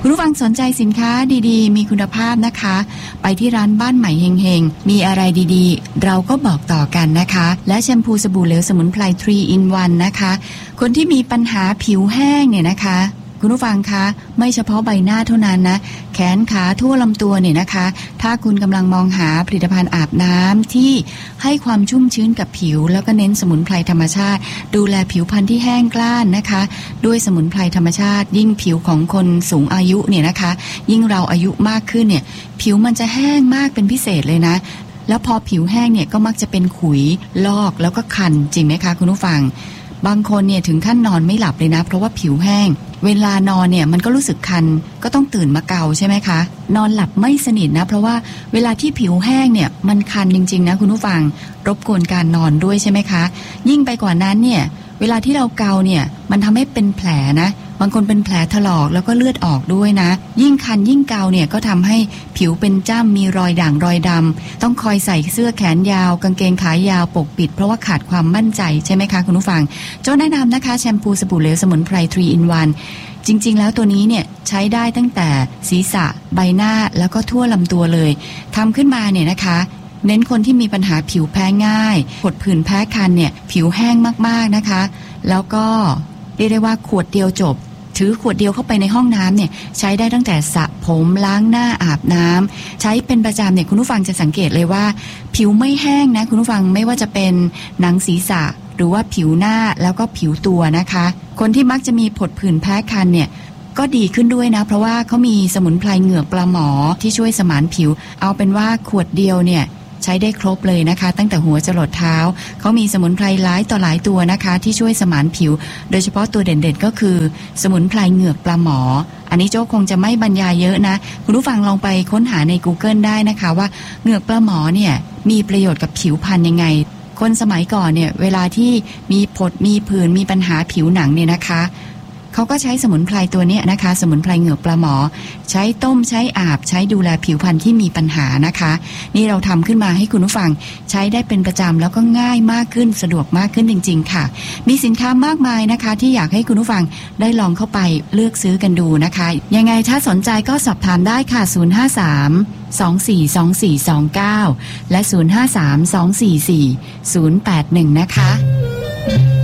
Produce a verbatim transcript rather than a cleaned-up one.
คุณผู้ฟังสนใจสินค้าดีๆมีคุณภาพนะคะไปที่ร้านบ้านใหม่เฮงๆมีอะไรดีๆเราก็บอกต่อกันนะคะและแชมพูสบู่เหลวสมุนไพรทรี อิน วัน นะคะคนที่มีปัญหาผิวแห้งเนี่ยนะคะคุณผู้ฟังคะไม่เฉพาะใบหน้าเท่านั้นนะแขนขาทั่วลำตัวเนี่ยนะคะถ้าคุณกำลังมองหาผลิตภัณฑ์อาบน้ำที่ให้ความชุ่มชื้นกับผิวแล้วก็เน้นสมุนไพรธรรมชาติดูแลผิวพรรณที่แห้งกร้านนะคะด้วยสมุนไพรธรรมชาติยิ่งผิวของคนสูงอายุเนี่ยนะคะยิ่งเราอายุมากขึ้นเนี่ยผิวมันจะแห้งมากเป็นพิเศษเลยนะแล้วพอผิวแห้งเนี่ยก็มักจะเป็นขุยลอกแล้วก็คันจริงไหมคะคุณผู้ฟังบางคนเนี่ยถึงขั้นนอนไม่หลับเลยนะเพราะว่าผิวแห้งเวลานอนเนี่ยมันก็รู้สึกคันก็ต้องตื่นมาเกาใช่ไหมคะนอนหลับไม่สนิทนะเพราะว่าเวลาที่ผิวแห้งเนี่ยมันคันจริงๆนะคุณผู้ฟังรบกวนการนอนด้วยใช่ไหมคะยิ่งไปกว่านั้นเนี่ยเวลาที่เราเกาเนี่ยมันทำให้เป็นแผลนะบางคนเป็นแผลถลอกแล้วก็เลือดออกด้วยนะยิ่งคันยิ่งเกาเนี่ยก็ทำให้ผิวเป็นจ้ำมีรอยด่างรอยดำต้องคอยใส่เสื้อแขนยาวกางเกงขายาวปกปิดเพราะว่าขาดความมั่นใจใช่ไหมคะคุณผู้ฟังโจ้แนะนำนะคะแชมพูสบู่เหลวสมุนไพรทรี อิน วัน จริงๆแล้วตัวนี้เนี่ยใช้ได้ตั้งแต่ศีรษะใบหน้าแล้วก็ทั่วลำตัวเลยทำขึ้นมาเนี่ยนะคะเน้นคนที่มีปัญหาผิวแพ้ง่ายผดผื่นแพ้คันเนี่ยผิวแห้งมากๆนะคะแล้วก็เรียกได้ว่าขวดเดียวจบถือขวดเดียวเข้าไปในห้องน้ำเนี่ยใช้ได้ตั้งแต่สระผมล้างหน้าอาบน้ำใช้เป็นประจำเนี่ยคุณผู้ฟังจะสังเกตเลยว่าผิวไม่แห้งนะคุณผู้ฟังไม่ว่าจะเป็นหนังศีรษะหรือว่าผิวหน้าแล้วก็ผิวตัวนะคะคนที่มักจะมีผดผื่นแพ้คันเนี่ยก็ดีขึ้นด้วยนะเพราะว่าเขามีสมุนไพรเหงือกปลาหมอที่ช่วยสมานผิวเอาเป็นว่าขวดเดียวเนี่ยใช้ได้ครบเลยนะคะตั้งแต่หัวจรดเท้าเขามีสมุนไพรหลายต่อหลายตัวนะคะที่ช่วยสมานผิวโดยเฉพาะตัวเด่นๆก็คือสมุนไพรเหงือกปลาหมออันนี้โจ้คงจะไม่บรรยายเยอะนะคุณผู้ฟังลองไปค้นหาใน Google ได้นะคะว่าเหงือกปลาหมอเนี่ยมีประโยชน์กับผิวพรรณยังไงคนสมัยก่อนเนี่ยเวลาที่มีผดมีผื่นมีปัญหาผิวหนังเนี่ยนะคะเขาก็ใช้สมุนไพรตัวนี้นะคะสมุนไพรเหงือกปลาหมอใช้ต้มใช้อาบใช้ดูแลผิวพรรณที่มีปัญหานะคะนี่เราทำขึ้นมาให้คุณผู้ฟังใช้ได้เป็นประจำแล้วก็ง่ายมากขึ้นสะดวกมากขึ้นจริงๆค่ะมีสินค้ามากมายนะคะที่อยากให้คุณผู้ฟังได้ลองเข้าไปเลือกซื้อกันดูนะคะยังไงถ้าสนใจก็สอบถามได้ค่ะศูนย์ ห้า สาม สอง สี่ สอง สี่ สอง เก้าและศูนย์ ห้า สาม สอง สี่ สี่ ศูนย์ แปด หนึ่งนะคะ